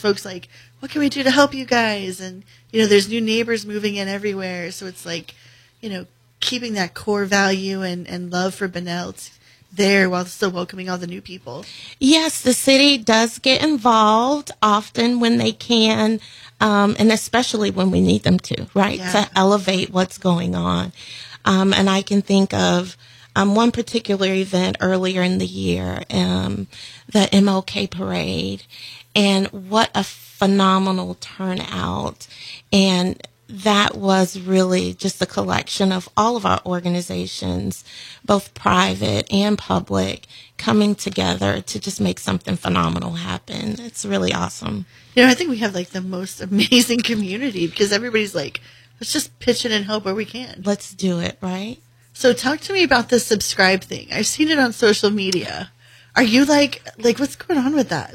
folks like, what can we do to help you guys? And, there's new neighbors moving in everywhere. So it's like, keeping that core value and love for Bunnell there while still welcoming all the new people. Yes, the city does get involved often when they can, and especially when we need them to, right? Yeah. To elevate what's going on. And I can think of one particular event earlier in the year, the MLK Parade, and what a phenomenal turnout. And that was really just a collection of all of our organizations, both private and public, coming together to just make something phenomenal happen. It's really awesome. I think we have like the most amazing community because everybody's like, let's just pitch in and help where we can. Let's do it, right? So talk to me about the subscribe thing. I've seen it on social media. Are you like what's going on with that?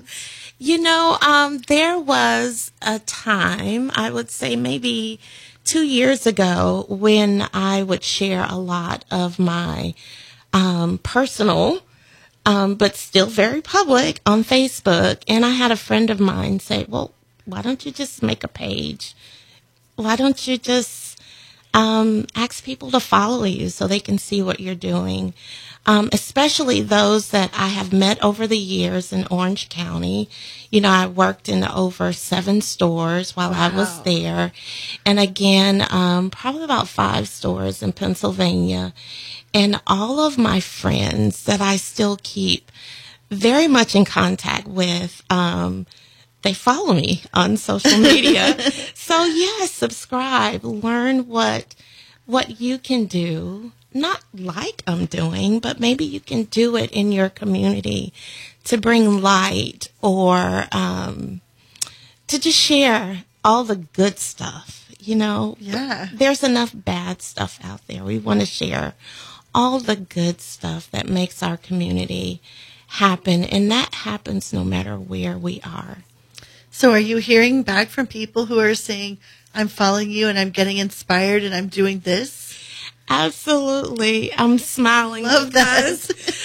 There was a time, I would say maybe 2 years ago, when I would share a lot of my personal, but still very public on Facebook. And I had a friend of mine say, well, why don't you just make a page? Why don't you just ask people to follow you so they can see what you're doing? Especially those that I have met over the years in Orange County. I worked in over 7 stores while I was there. And again, probably about 5 stores in Pennsylvania. And all of my friends that I still keep very much in contact with, they follow me on social media. So yes, subscribe, learn what you can do. Not like I'm doing, but maybe you can do it in your community to bring light or to just share all the good stuff, Yeah. There's enough bad stuff out there. We want to share all the good stuff that makes our community happen, and that happens no matter where we are. So are you hearing back from people who are saying, I'm following you and I'm getting inspired and I'm doing this? Absolutely. I'm smiling. Love that.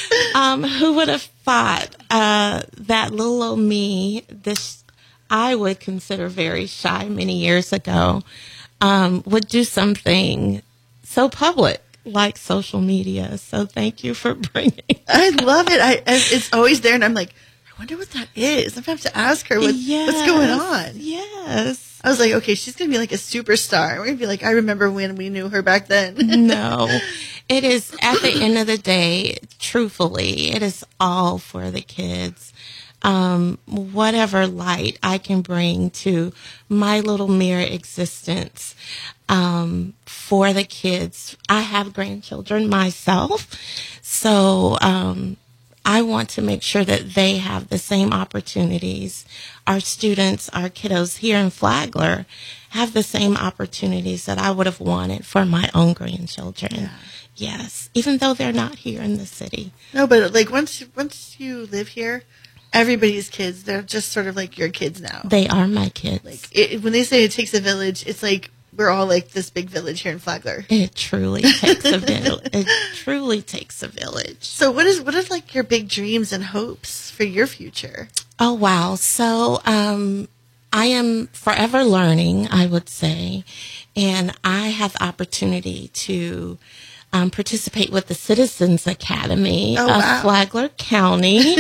Who would have thought that little old me, this I would consider very shy many years ago, would do something so public like social media. So thank you for bringing it. I love it. It's always there, and I'm like, I wonder what that is. I'm going to have to ask her what's going on. Yes. I was like, okay, she's going to be like a superstar. We're going to be like, I remember when we knew her back then. No, it is at the end of the day, truthfully, it is all for the kids. Whatever light I can bring to my little mere existence, for the kids. I have grandchildren myself. So, I want to make sure that they have the same opportunities. Our students, our kiddos here in Flagler have the same opportunities that I would have wanted for my own grandchildren. Yeah. Yes, even though they're not here in the city. No, but like once you live here, everybody's kids, they're just sort of like your kids now. They are my kids. Like when they say it takes a village, it's like we're all like this big village here in Flagler. It truly takes a village. It truly takes a village. So what is like your big dreams and hopes for your future? Oh, wow. So I am forever learning, I would say, and I have the opportunity to participate with the Citizens Academy of Flagler County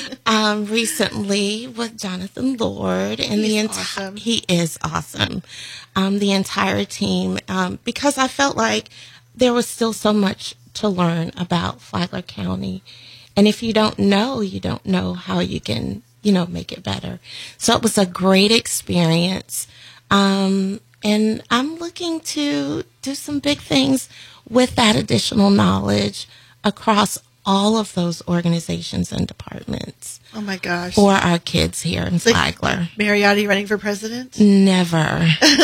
recently with Jonathan Lord and awesome. He is awesome. The entire team, because I felt like there was still so much to learn about Flagler County, and if you don't know how you can make it better. So it was a great experience, and I'm looking to do some big things with that additional knowledge across all of those organizations and departments. Oh my gosh. For our kids here in Flagler. Like Mariotti running for president? Never.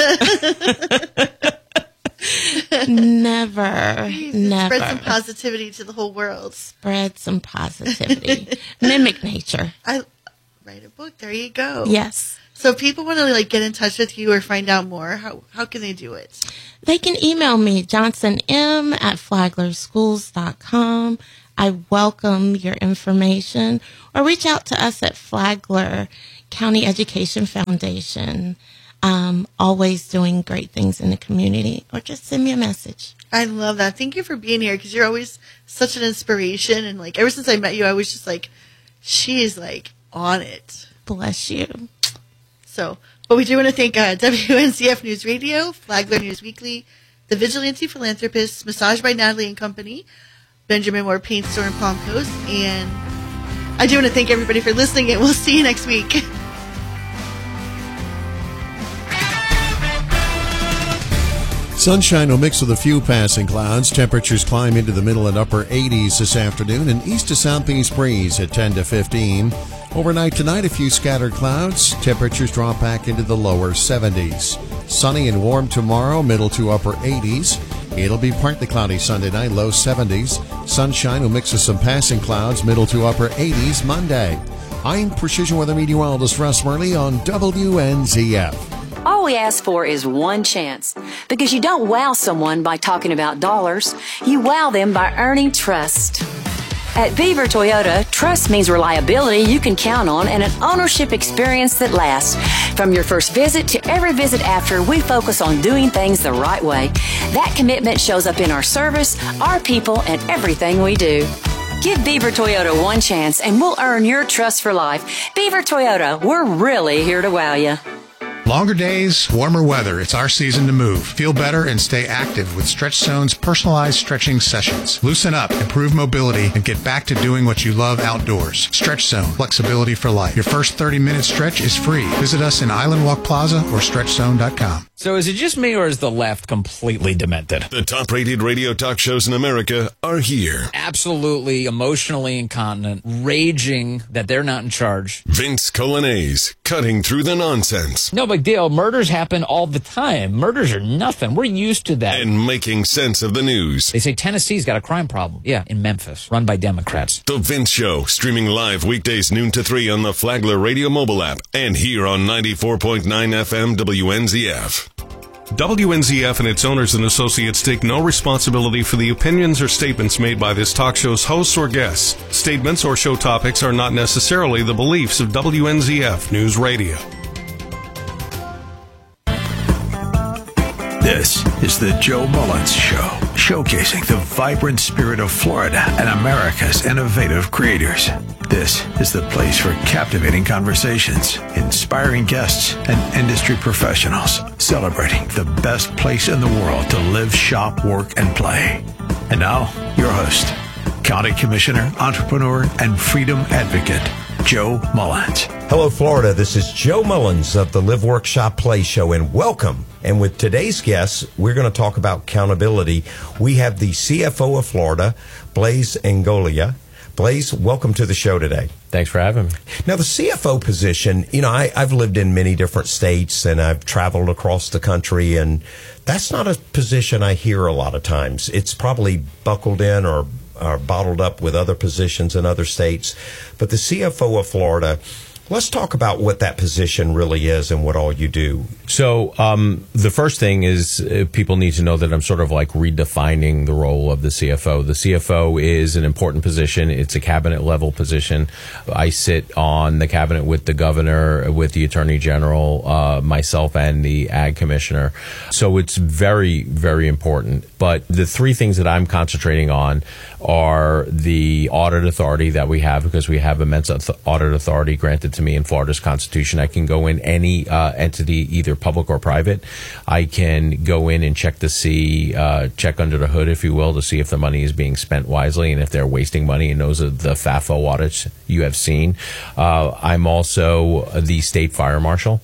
Never. Spread some positivity to the whole world. Spread some positivity. Mimic nature. I write a book. There you go. Yes. So if people want to like get in touch with you or find out more, how can they do it? They can email me, johnsonym@flaglerschools.com. I welcome your information, or reach out to us at Flagler County Education Foundation. Always doing great things in the community, or just send me a message. I love that. Thank you for being here, because you're always such an inspiration. And like, ever since I met you, I was just like, she is like on it. Bless you. So, but we do want to thank WNCF News Radio, Flagler News Weekly, The Vigilante Philanthropists, Massage by Natalie and Company, Benjamin Moore Paint Store and Palm Coast, and I do want to thank everybody for listening, and we'll see you next week. Sunshine will mix with a few passing clouds. Temperatures climb into the middle and upper 80s this afternoon. An east to southeast breeze at 10 to 15. Overnight tonight, a few scattered clouds. Temperatures drop back into the lower 70s. Sunny and warm tomorrow, middle to upper 80s. It'll be partly cloudy Sunday night, low 70s. Sunshine will mix with some passing clouds, middle to upper 80s Monday. I'm Precision Weather Meteorologist Russ Murley on WNZF. All we ask for is one chance, because you don't wow someone by talking about dollars. You wow them by earning trust. At Beaver Toyota, trust means reliability you can count on and an ownership experience that lasts. From your first visit to every visit after, we focus on doing things the right way. That commitment shows up in our service, our people, and everything we do. Give Beaver Toyota one chance and we'll earn your trust for life. Beaver Toyota, we're really here to wow you. Longer days, warmer weather. It's our season to move. Feel better and stay active with Stretch Zone's personalized stretching sessions. Loosen up, improve mobility, and get back to doing what you love outdoors. Stretch Zone, flexibility for life. Your first 30-minute stretch is free. Visit us in Island Walk Plaza or StretchZone.com. So is it just me, or is the left completely demented? The top-rated radio talk shows in America are here. Absolutely emotionally incontinent, raging that they're not in charge. Vince Colanese, cutting through the nonsense. No big deal. Murders happen all the time. Murders are nothing. We're used to that. And making sense of the news. They say Tennessee's got a crime problem. Yeah, in Memphis, run by Democrats. The Vince Show, streaming live weekdays noon to 3 on the Flagler Radio mobile app and here on 94.9 FM WNZF. WNZF and its owners and associates take no responsibility for the opinions or statements made by this talk show's hosts or guests. Statements or show topics are not necessarily the beliefs of WNZF News Radio. This is the Joe Mullins Show, showcasing the vibrant spirit of Florida and America's innovative creators. This is the place for captivating conversations, inspiring guests, and industry professionals celebrating the best place in the world to live, shop, work, and play. And now, your host, County Commissioner, entrepreneur, and freedom advocate, Joe Mullins. Hello, Florida. This is Joe Mullins of the Live, Work, Shop, Play Show, and welcome. And with today's guests, we're going to talk about accountability. We have the CFO of Florida, Blaise Angolia. Blaise, welcome to the show today. Thanks for having me. Now, the CFO position, you know, I've lived in many different states and I've traveled across the country, and that's not a position I hear a lot of times. It's probably buckled in or bottled up with other positions in other states. But the CFO of Florida, let's talk about what that position really is and what all you do. So the first thing is people need to know that I'm sort of like redefining the role of the CFO. The CFO is an important position. It's a cabinet level position. I sit on the cabinet with the governor, with the attorney general, myself, and the ag commissioner. So it's very, very important. But the three things that I'm concentrating on are the audit authority that we have, because we have immense audit authority granted to me in Florida's Constitution. I can go in any entity, either public or private. I can go in and check to see, check under the hood, if you will, to see if the money is being spent wisely and if they're wasting money. And those are the FAFO audits you have seen. I'm also the state fire marshal.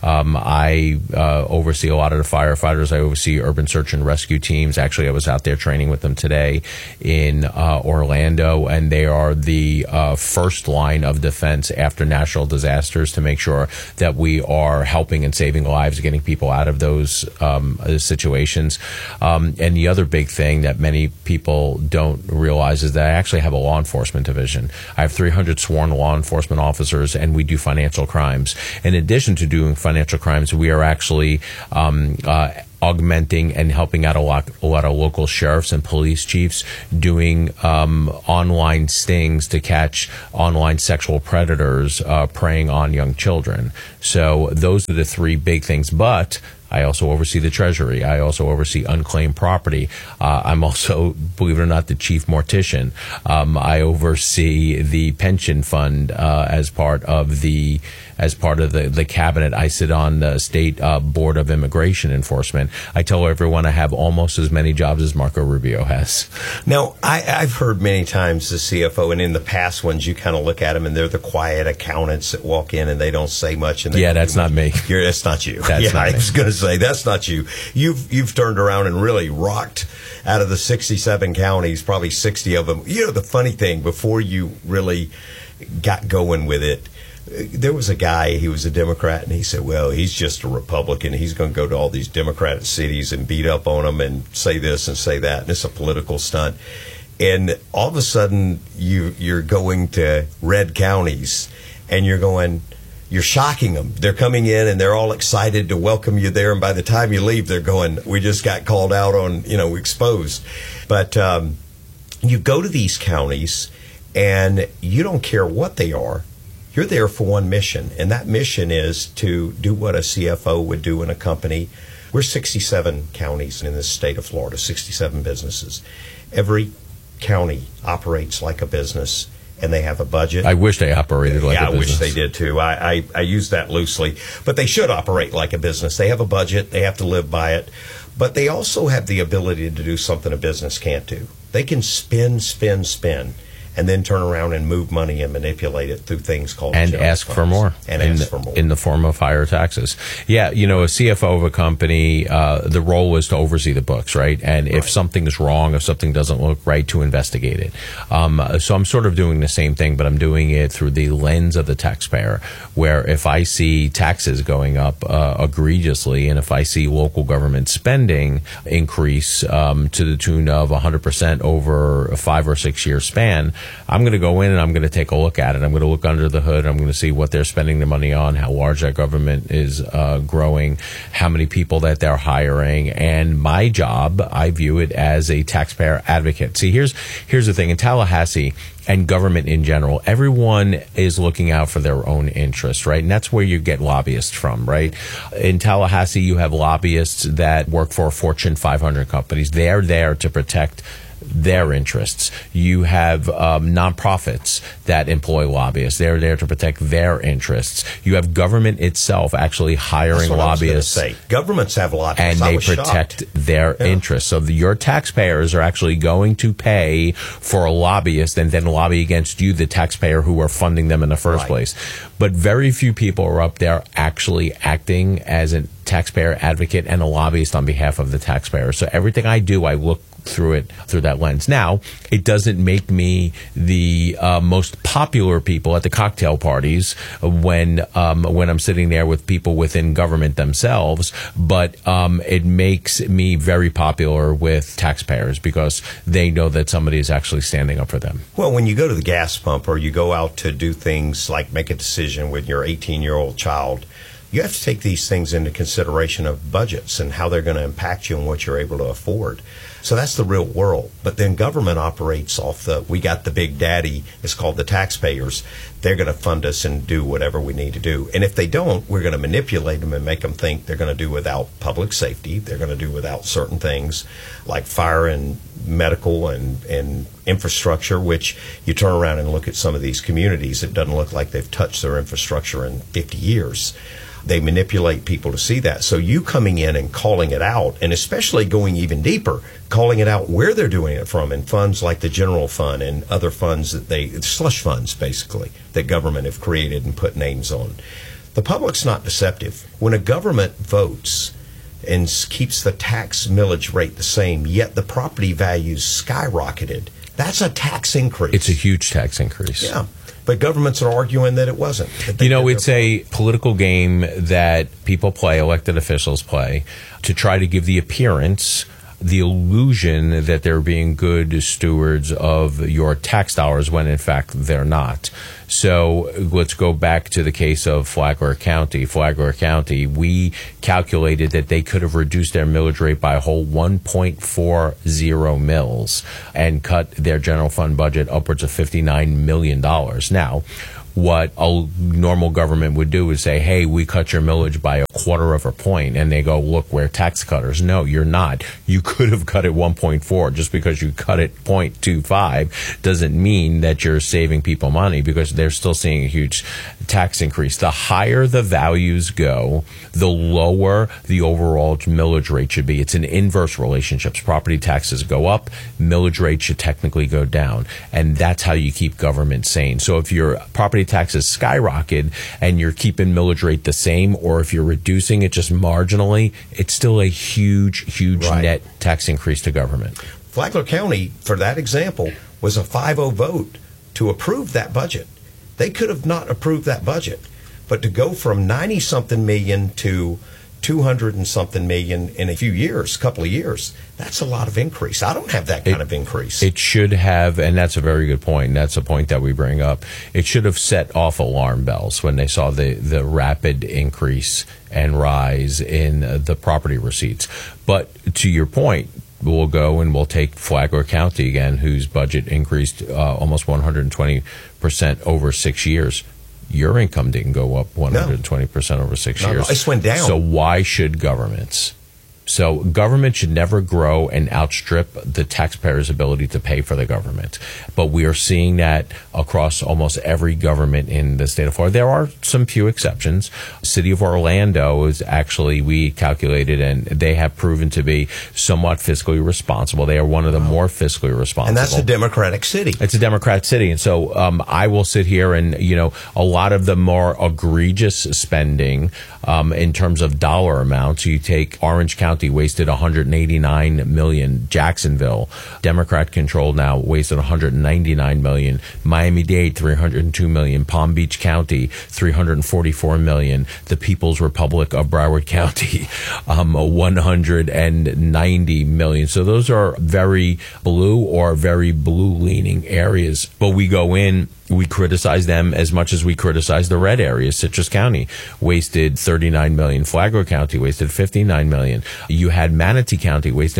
I oversee a lot of the firefighters. I oversee urban search and rescue teams. Actually, I was out there training with them today in Orlando, and they are the first line of defense after natural disasters to make sure that we are helping and saving lives, getting people out of those situations. And the other big thing that many people don't realize is that I actually have a law enforcement division. I have 300 sworn law enforcement officers, and we do financial crimes. In addition to doing financial crimes, we are actually augmenting and helping out a lot of local sheriffs and police chiefs doing online stings to catch online sexual predators preying on young children. So those are the three big things. But I also oversee the Treasury. I also oversee unclaimed property. I'm also, believe it or not, the chief mortician. I oversee the pension fund as part of the cabinet. I sit on the state board of immigration enforcement. I tell everyone I have almost as many jobs as Marco Rubio has. Now, I've heard many times the CFO, and in the past ones, you kind of look at them and they're the quiet accountants that walk in and they don't say much. And that's not me. That's not you. That's not I me. was going to say that's not you. You've turned around and really rocked out of the 67 counties, probably 60 of them. You know, the funny thing, before you really got going with it, there was a guy, he was a Democrat, and he said, well, he's just a Republican. He's going to go to all these Democratic cities and beat up on them and say this and say that, and it's a political stunt. And all of a sudden, you're going to red counties, and you're shocking them. They're coming in, and they're all excited to welcome you there, and by the time you leave, they're going, we just got called out on, exposed. But you go to these counties, and you don't care what they are. You're there for one mission, and that mission is to do what a CFO would do in a company. We're 67 counties in the state of Florida, 67 businesses. Every county operates like a business, and they have a budget. I wish they operated like a business. I wish they did too. I use that loosely. But they should operate like a business. They have a budget. They have to live by it. But they also have the ability to do something a business can't do. They can spend, and then turn around and move money and manipulate it through things called and ask for more. And ask for more. In the form of higher taxes. Yeah, a CFO of a company, the role is to oversee the books, right? And if something is wrong, if something doesn't look right, to investigate it. So I'm sort of doing the same thing, but I'm doing it through the lens of the taxpayer, where if I see taxes going up egregiously, and if I see local government spending increase to the tune of 100% over a 5 or 6 year span, I'm going to go in and I'm going to take a look at it. I'm going to look under the hood. I'm going to see what they're spending the money on, how large that government is growing, how many people that they're hiring. And my job, I view it as a taxpayer advocate. See, here's the thing. In Tallahassee, and government in general, everyone is looking out for their own interests, right? And that's where you get lobbyists from, right? In Tallahassee, you have lobbyists that work for Fortune 500 companies. They're there to protect their interests. You have nonprofits that employ lobbyists. They're there to protect their interests. You have government itself actually hiring lobbyists. I was gonna say. Governments have lobbyists. And they protect their interests. So your taxpayers are actually going to pay for a lobbyist and then lobby against you, the taxpayer, who are funding them in the first place. But very few people are up there actually acting as a taxpayer advocate and a lobbyist on behalf of the taxpayer. So everything I do, I look through that lens. Now, it doesn't make me the most popular people at the cocktail parties when I'm sitting there with people within government themselves, but it makes me very popular with taxpayers because they know that somebody is actually standing up for them. Well, when you go to the gas pump or you go out to do things like make a decision with your 18-year-old child, you have to take these things into consideration of budgets and how they're going to impact you and what you're able to afford. So that's the real world. But then government operates off we got the big daddy, it's called the taxpayers. They're going to fund us and do whatever we need to do. And if they don't, we're going to manipulate them and make them think they're going to do without public safety. They're going to do without certain things like fire and medical and infrastructure, which you turn around and look at some of these communities, it doesn't look like they've touched their infrastructure in 50 years. They manipulate people to see that. So you coming in and calling it out, and especially going even deeper, calling it out where they're doing it from in funds like the general fund and other funds slush funds, basically, that government have created and put names on. The public's not deceptive. When a government votes and keeps the tax millage rate the same, yet the property values skyrocketed, that's a tax increase. It's a huge tax increase. Yeah. But governments are arguing that it wasn't. It's a political game that people play, elected officials play, to try to give the appearance the illusion that they're being good stewards of your tax dollars when in fact they're not. So let's go back to the case of Flagler County. Flagler County, we calculated that they could have reduced their millage rate by a whole 1.40 mils and cut their general fund budget upwards of $59 million. Now, what a normal government would do is say, hey, we cut your millage by 1/4 of a point. And they go, look, we're tax cutters. No, you're not. You could have cut it 1.4. Just because you cut it 0.25 doesn't mean that you're saving people money, because they're still seeing a huge tax increase. The higher the values go, the lower the overall millage rate should be. It's an inverse relationship. Property taxes go up, millage rate should technically go down. And that's how you keep government sane. So if your property taxes skyrocket and you're keeping millage rate the same, or if you're reducing it just marginally, it's still a huge net tax increase to government. Flagler County, for that example, was a 5-0 vote to approve that budget. They could have not approved that budget, but to go from 90-something million to 200-something million in a few years, couple of years, that's a lot of increase. I don't have that kind of increase. It should have, and that's a very good point. And that's a point that we bring up. It should have set off alarm bells when they saw the rapid increase and rise in the property receipts. But to your point, we'll go and we'll take Flagler County again, whose budget increased almost 120% over 6 years. Your income didn't go up 120% over 6 years. No, it went down. So why should governments? So government should never grow and outstrip the taxpayer's ability to pay for the government. But we are seeing that across almost every government in the state of Florida. There are some few exceptions. City of Orlando is actually, we calculated, and they have proven to be somewhat fiscally responsible. They are one of the more fiscally responsible. And that's a Democratic city. It's a Democrat city. And so I will sit here and, a lot of the more egregious spending in terms of dollar amounts, you take Orange County, wasted $189 million. Jacksonville, Democrat controlled now, wasted $199 million. Miami-Dade, $302 million. Palm Beach County, $344 million. The People's Republic of Broward County, $190 million. So those are very blue or very blue-leaning areas. But we go in, we criticize them as much as we criticize the red areas. Citrus County wasted $39 million. Flagler County wasted $59 million. You had Manatee County wasting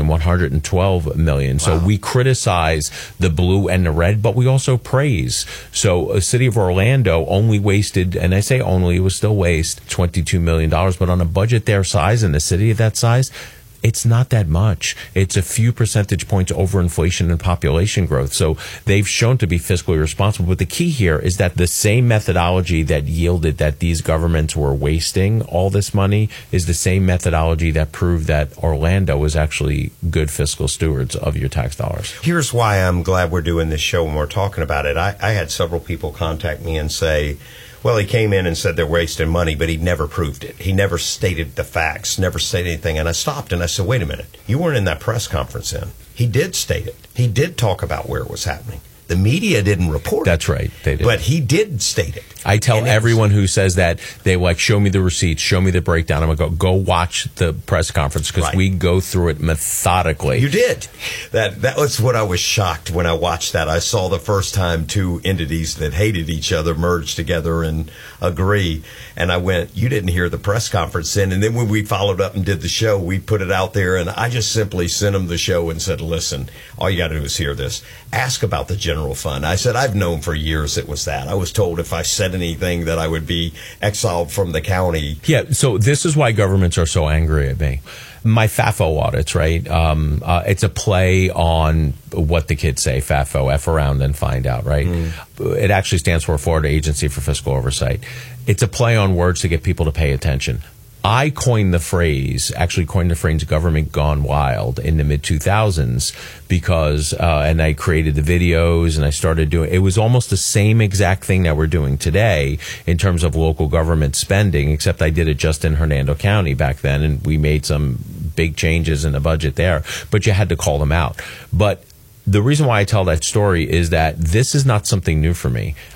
$112 million. So we criticize the blue and the red, but we also praise. So a city of Orlando only wasted, and I say only, it was still waste, $22 million. But on a budget their size, in a city of that size, it's not that much. It's a few percentage points over inflation and population growth. So they've shown to be fiscally responsible. But the key here is that the same methodology that yielded that these governments were wasting all this money is the same methodology that proved that Orlando was actually good fiscal stewards of your tax dollars. Here's why I'm glad we're doing this show and we're talking about it. I had several people contact me and say, well, he came in and said they're wasting money, but he never proved it. He never stated the facts, never stated anything. And I stopped and I said, wait a minute. You weren't in that press conference then. He did state it. He did talk about where it was happening. The media didn't report it. That's right. They did. But he did state it. I tell everyone who says that, they like, show me the receipts, show me the breakdown. I'm going to go watch the press conference because we go through it methodically. You did. That was what I was shocked when I watched that. I saw the first time two entities that hated each other merge together and agree. And I went, you didn't hear the press conference then. And then when we followed up and did the show, we put it out there. And I just simply sent them the show and said, listen, all you got to do is hear this. Ask about the general fund. I said, I've known for years it was that. I was told if I said anything that I would be exiled from the county. Yeah, so this is why governments are so angry at me. My FAFO audits, right? It's a play on what the kids say, FAFO, F around and find out, right? It actually stands for Florida Agency for Fiscal Oversight. It's a play on words to get people to pay attention. I coined the phrase government gone wild in the mid-2000s because, and I created the videos and I started doing, it was almost the same exact thing that we're doing today in terms of local government spending, except I did it just in Hernando County back then and we made some big changes in the budget there, but you had to call them out. But the reason why I tell that story is that this is not something new for me.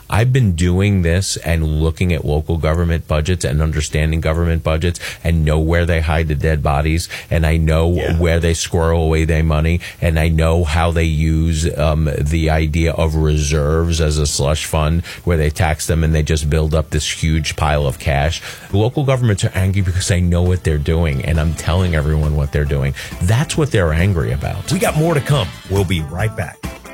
I've been doing this and looking at local government budgets and understanding government budgets and know where they hide the dead bodies, and I know where they squirrel away their money, and I know how they use the idea of reserves as a slush fund where they tax them and they just build up this huge pile of cash. Local governments are angry because they know what they're doing, and I'm telling everyone what they're doing. That's what they're angry about. We got more to come. We'll be right back.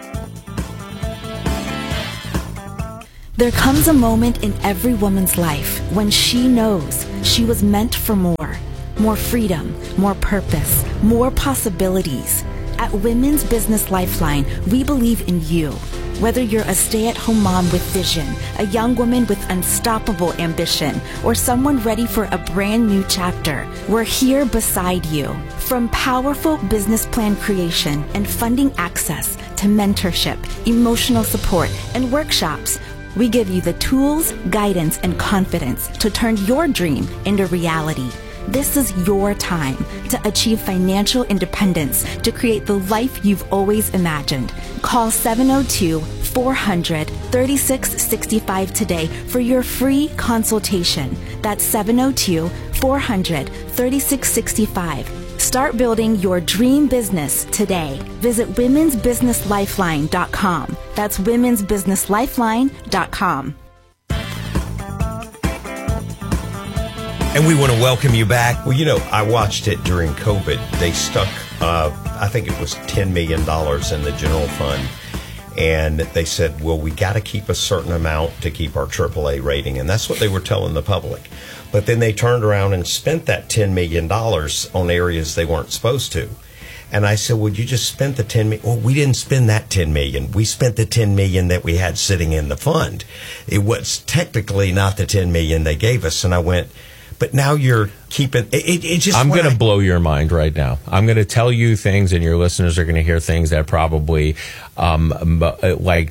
There comes a moment in every woman's life when she knows she was meant for more. More freedom, more purpose, more possibilities. At Women's Business Lifeline, we believe in you. Whether you're a stay-at-home mom with vision, a young woman with unstoppable ambition, or someone ready for a brand new chapter, we're here beside you. From powerful business plan creation and funding access to mentorship, emotional support, and workshops, we give you the tools, guidance, and confidence to turn your dream into reality. This is your time to achieve financial independence to create the life you've always imagined. Call 702-400-3665 today for your free consultation. That's 702-400-3665. Start building your dream business today. Visit womensbusinesslifeline.com. That's womensbusinesslifeline.com. And we want to welcome you back. Well, I watched it during COVID. They stuck, I think it was $10 million in the general fund. And they said, well, we got to keep a certain amount to keep our AAA rating. And that's what they were telling the public. But then they turned around and spent that $10 million on areas they weren't supposed to. And I said, well, you just spent the $10 million. Well, we didn't spend that $10 million. We spent the $10 million that we had sitting in the fund. It was technically not the $10 million they gave us. And I went, but now you're keeping it just. I'm going to blow your mind right now. I'm going to tell you things, and your listeners are going to hear things that probably like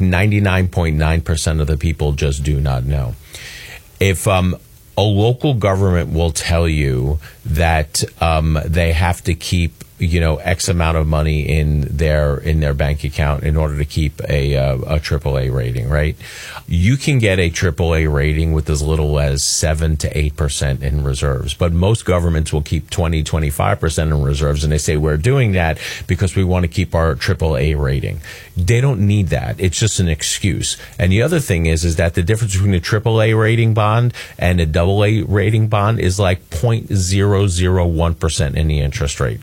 99.9% of the people just do not know. If a local government will tell you that they have to keep X amount of money in their bank account in order to keep a AAA rating, right? You can get a AAA rating with as little as 7 to 8% in reserves, but most governments will keep 20-25% in reserves, and they say we're doing that because we want to keep our AAA rating. They don't need that. It's just an excuse. And the other thing is that the difference between a AAA rating bond and a AA rating bond is like 0.001% in the interest rate.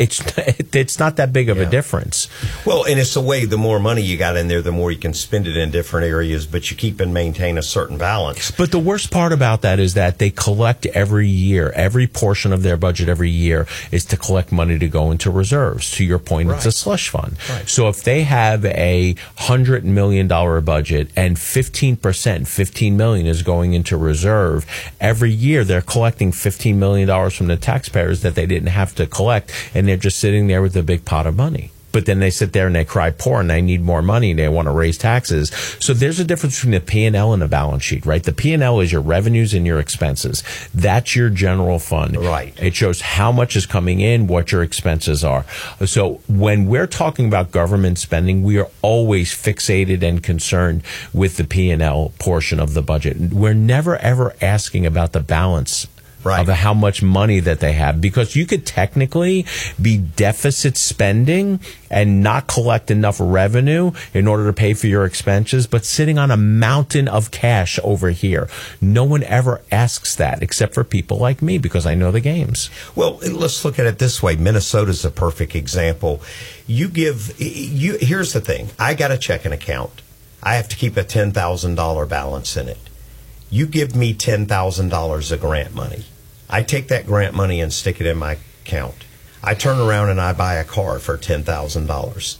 It's not that big of a difference. Well, and it's the way the more money you got in there, the more you can spend it in different areas, but you keep and maintain a certain balance. But the worst part about that is that they collect every year. Every portion of their budget every year is to collect money to go into reserves. To your point, It's a slush fund. Right. So if they have a $100 million budget and 15%, $15 million is going into reserve, every year they're collecting $15 million from the taxpayers that they didn't have to collect, and they're just sitting there with a big pot of money. But then they sit there and they cry poor and they need more money and they want to raise taxes. So there's a difference between the P&L and the balance sheet, right? The P&L is your revenues and your expenses. That's your general fund. Right. It shows how much is coming in, what your expenses are. So when we're talking about government spending, we are always fixated and concerned with the P&L portion of the budget. We're never, ever asking about the balance of how much money that they have, because you could technically be deficit spending and not collect enough revenue in order to pay for your expenses, but sitting on a mountain of cash over here. No one ever asks that except for people like me, because I know the games. Well, let's look at it this way. Minnesota's a perfect example. Here's the thing. I got a checking account. I have to keep a $10,000 balance in it. You give me $10,000 of grant money. I take that grant money and stick it in my account. I turn around and I buy a car for $10,000.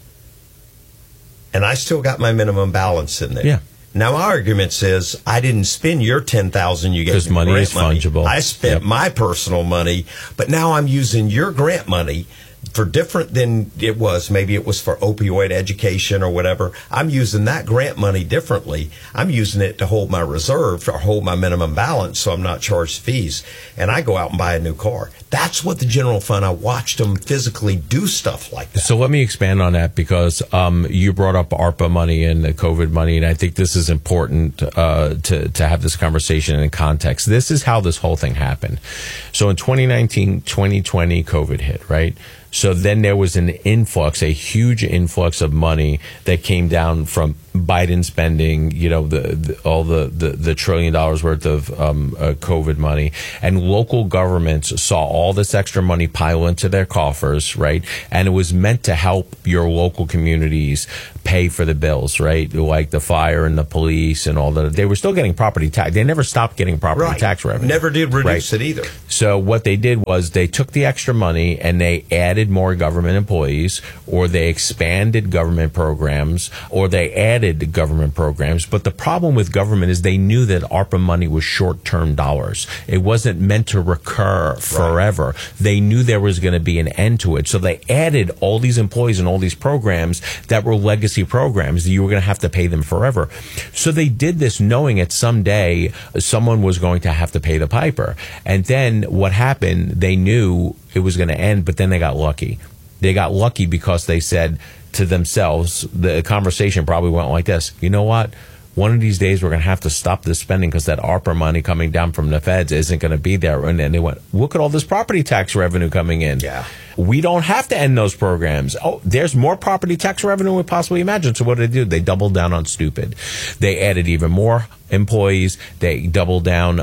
And I still got my minimum balance in there. Yeah. Now, my argument says I didn't spend your $10,000 you gave me. Because money is fungible. I spent my personal money, but now I'm using your grant money for different than it was. Maybe it was for opioid education or whatever. I'm using that grant money differently. I'm using it to hold my reserve or hold my minimum balance so I'm not charged fees. And I go out and buy a new car. That's what the general fund, I watched them physically do stuff like that. So let me expand on that because you brought up ARPA money and the COVID money, and I think this is important to have this conversation in context. This is how this whole thing happened. So in 2019, 2020, COVID hit, right? So then there was an influx, a huge influx of money that came down from Biden spending, all the $1 trillion worth of COVID money, and local governments saw all this extra money pile into their coffers, right? And it was meant to help your local communities pay for the bills, right? Like the fire and the police and all that. They were still getting property tax. They never stopped getting property tax revenue. Never did reduce it either. So what they did was they took the extra money and they added more government employees, or they expanded government programs, or they added government programs. But the problem with government is they knew that ARPA money was short-term dollars. It wasn't meant to recur forever. Right. They knew there was going to be an end to it. So they added all these employees and all these programs that were legacy programs that you were going to have to pay them forever. So they did this knowing that someday someone was going to have to pay the piper. And then what happened, they knew it was going to end, but then they got lucky. They got lucky because they said to themselves, the conversation probably went like this: you know what? One of these days we're going to have to stop this spending because that ARPA money coming down from the feds isn't going to be there. And then they went, look at all this property tax revenue coming in. Yeah. We don't have to end those programs. Oh, there's more property tax revenue than we possibly imagined. So what did they do? They doubled down on stupid. They added even more employees. They doubled down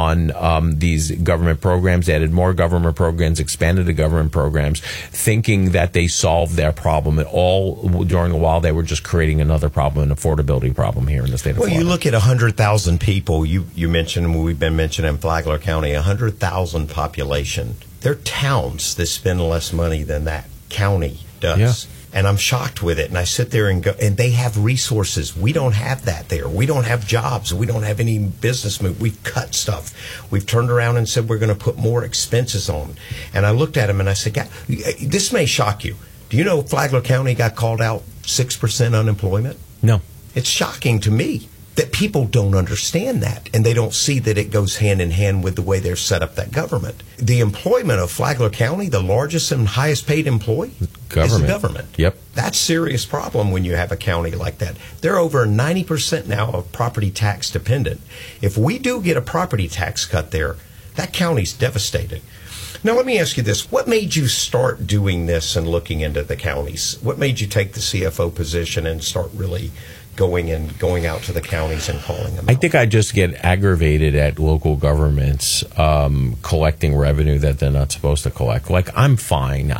on these government programs, added more government programs, expanded the government programs, thinking that they solved their problem. And all during a while, they were just creating another problem, an affordability problem here in the state of Florida. Well, you look at 100,000 people. You mentioned, we've been mentioning Flagler County, 100,000 population. They're towns that spend less money than that county does. Yeah. And I'm shocked with it. And I sit there and go, and they have resources. We don't have that there. We don't have jobs. We don't have any business move. We've cut stuff. We've turned around and said we're going to put more expenses on. And I looked at him and I said, God, this may shock you. Do you know Flagler County got called out 6% unemployment? No. It's shocking to me that people don't understand that, and they don't see that it goes hand in hand with the way they're set up, that government. The employment of Flagler County, the largest and highest paid employee, is the government. Yep. That's a serious problem when you have a county like that. They're over 90% now of property tax dependent. If we do get a property tax cut there, that county's devastated. Now, let me ask you this. What made you start doing this and looking into the counties? What made you take the CFO position and start really going out to the counties and calling them out? I think I just get aggravated at local governments collecting revenue that they're not supposed to collect. Like, I'm fine.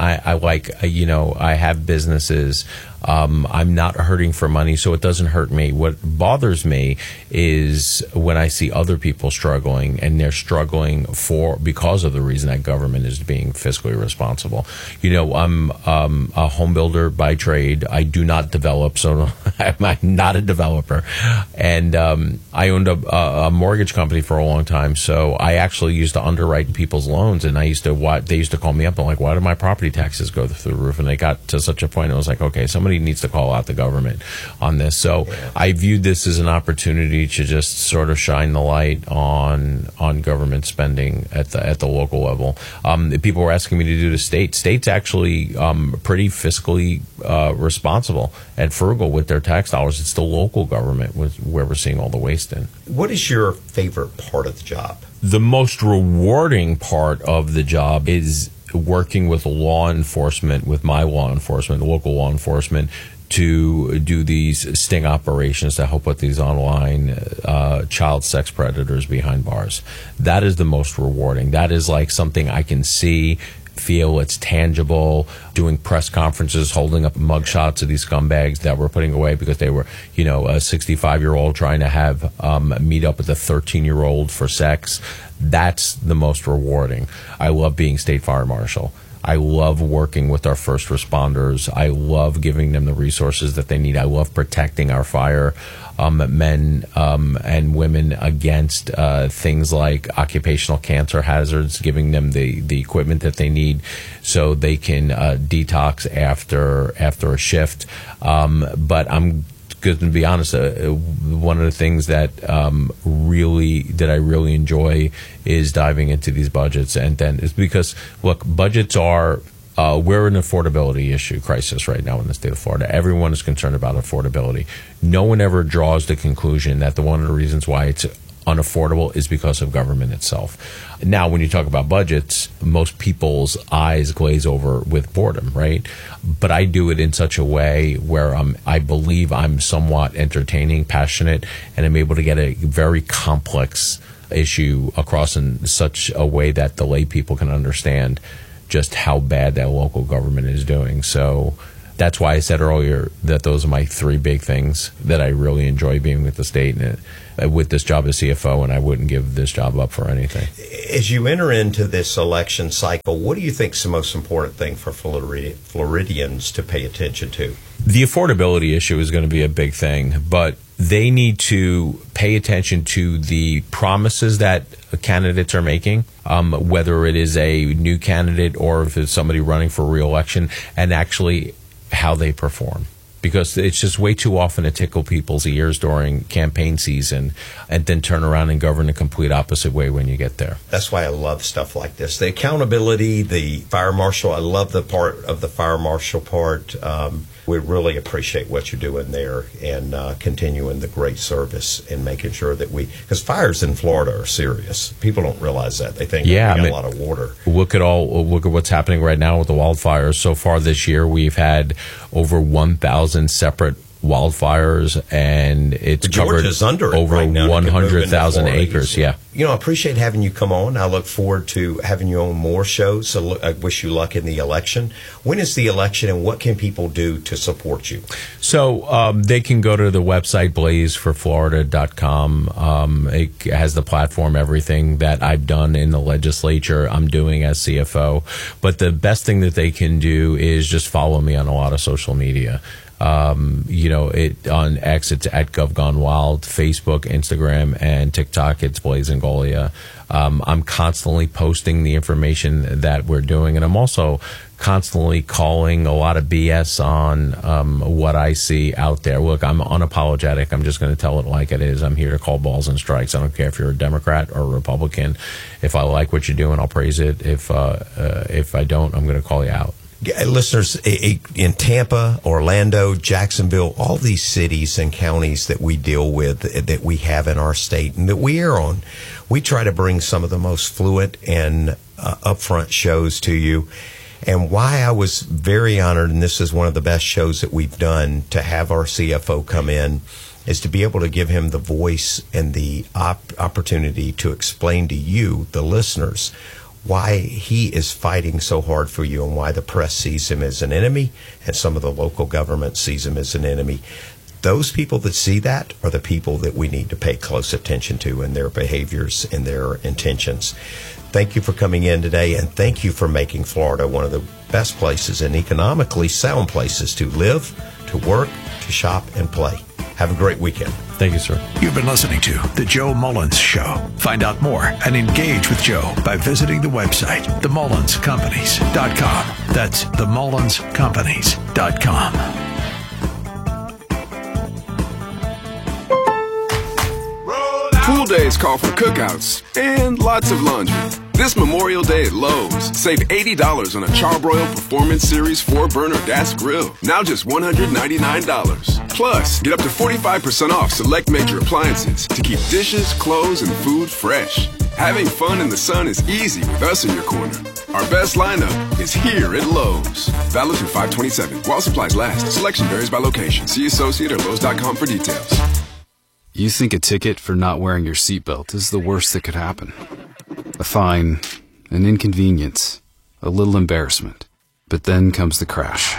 I have businesses. I'm not hurting for money, so it doesn't hurt me. What bothers me is when I see other people struggling, and they're struggling because of the reason that government is being fiscally responsible. I'm a home builder by trade. I do not develop, so I'm not a developer. And I owned a mortgage company for a long time, so I actually used to underwrite people's loans, and they used to call me up and like, why did my property taxes go through the roof? And they got to such a point, I was like, okay, somebody needs to call out the government on this. So I viewed this as an opportunity to just sort of shine the light on government spending at the local level. People were asking me to do the state. State's actually pretty fiscally responsible and frugal with their tax dollars. It's the local government where we're seeing all the waste in. What is your favorite part of the job? The most rewarding part of the job is working with law enforcement, with my law enforcement, local law enforcement, to do these sting operations to help put these online child sex predators behind bars. That is the most rewarding. That is like something I can see, feel, it's tangible. Doing press conferences, holding up mugshots of these scumbags that we're putting away because they were, a 65-year-old trying to have meet up with a 13-year-old for sex. That's the most rewarding. I love being state fire marshal. I love working with our first responders. I love giving them the resources that they need. I love protecting our fire men and women against things like occupational cancer hazards, giving them the equipment that they need so they can detox after a shift. But I'm good to be honest. One of the things that I really enjoy is diving into these budgets, and then it's because look, budgets are. We're an affordability crisis right now in the state of Florida. Everyone is concerned about affordability. No one ever draws the conclusion that one of the reasons why it's unaffordable is because of government itself. Now, when you talk about budgets, most people's eyes glaze over with boredom, right? But I do it in such a way where I believe I'm somewhat entertaining, passionate, and I'm able to get a very complex issue across in such a way that the lay people can understand just how bad that local government is doing. So that's why I said earlier that those are my three big things that I really enjoy being with the state and with this job as CFO, and I wouldn't give this job up for anything. As you enter into this election cycle, what do you think is the most important thing for Floridians to pay attention to? The affordability issue is going to be a big thing, but they need to pay attention to the promises that candidates are making, whether it is a new candidate or if it's somebody running for re-election, and actually how they perform. Because it's just way too often to tickle people's ears during campaign season and then turn around and govern the complete opposite way when you get there. That's why I love stuff like this. The accountability, the fire marshal, I love the part of the fire marshal part. We really appreciate what you're doing there and continuing the great service and making sure that because fires in Florida are serious. People don't realize that. They think we got a lot of water. Look at what's happening right now with the wildfires. So far this year, we've had over 1,000 separate wildfires, and it's covered over right 100,000 acres. Easily. Yeah. I appreciate having you come on. I look forward to having you on more shows. So I wish you luck in the election. When is the election, and what can people do to support you? So they can go to the website, blazeforflorida.com. It has the platform, everything that I've done in the legislature, I'm doing as CFO. But the best thing that they can do is just follow me on a lot of social media. On X, it's at GovGoneWild, Facebook, Instagram, and TikTok, it's Blaze Angolia. I'm constantly posting the information that we're doing, and I'm also constantly calling a lot of BS on what I see out there. Look, I'm unapologetic. I'm just going to tell it like it is. I'm here to call balls and strikes. I don't care if you're a Democrat or a Republican. If I like what you're doing, I'll praise it. If I don't, I'm going to call you out. Listeners in Tampa, Orlando, Jacksonville, all these cities and counties that we deal with, that we have in our state and that we air on, we try to bring some of the most fluent and upfront shows to you. And why I was very honored, and this is one of the best shows that we've done, to have our CFO come in, is to be able to give him the voice and the opportunity to explain to you, the listeners, why he is fighting so hard for you and why the press sees him as an enemy and some of the local government sees him as an enemy. Those people that see that are the people that we need to pay close attention to in their behaviors and their intentions. Thank you for coming in today, and thank you for making Florida one of the best places and economically sound places to live, to work, to shop, and play. Have a great weekend. Thank you, sir. You've been listening to The Joe Mullins Show. Find out more and engage with Joe by visiting the website, TheMullinsCompanies.com. That's TheMullinsCompanies.com. Pool days call for cookouts and lots of laundry. This Memorial Day at Lowe's, save $80 on a Charbroil Performance Series 4-burner gas grill. Now just $199. Plus, get up to 45% off select major appliances to keep dishes, clothes, and food fresh. Having fun in the sun is easy with us in your corner. Our best lineup is here at Lowe's. Valid through 5/27. While supplies last. Selection varies by location. See associate or Lowe's.com for details. You think a ticket for not wearing your seatbelt is the worst that could happen. A fine, an inconvenience, a little embarrassment. But then comes the crash.